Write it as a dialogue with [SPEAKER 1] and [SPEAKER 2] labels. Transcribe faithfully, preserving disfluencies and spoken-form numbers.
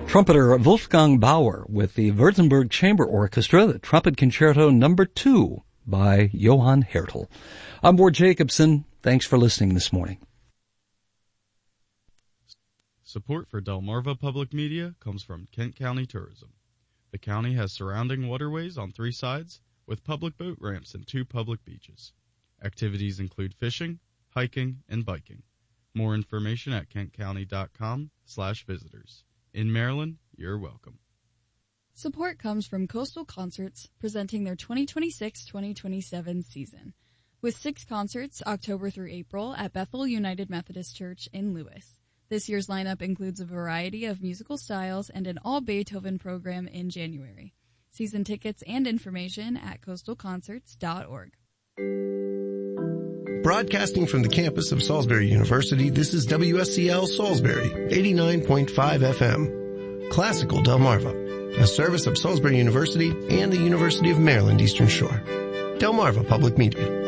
[SPEAKER 1] Trumpeter Wolfgang Bauer with the Württemberg Chamber Orchestra, the Trumpet Concerto Number Two by Johann Hertel. I'm Ward Jacobson. Thanks for listening this morning.
[SPEAKER 2] Support for Delmarva Public Media comes from Kent County Tourism. The county has surrounding waterways on three sides with public boat ramps and two public beaches. Activities include fishing, hiking, and biking. More information at kentcounty.com slash visitors. In Maryland, you're welcome.
[SPEAKER 3] Support comes from Coastal Concerts, presenting their twenty twenty-six twenty twenty-seven season, with six concerts October through April at Bethel United Methodist Church in Lewis. This year's lineup includes a variety of musical styles and an all-Beethoven program in January. Season tickets and information at coastal concerts dot org.
[SPEAKER 4] Broadcasting from the campus of Salisbury University, this is W S C L Salisbury, eighty-nine point five F M. Classical Delmarva, a service of Salisbury University and the University of Maryland Eastern Shore. Delmarva Public Media.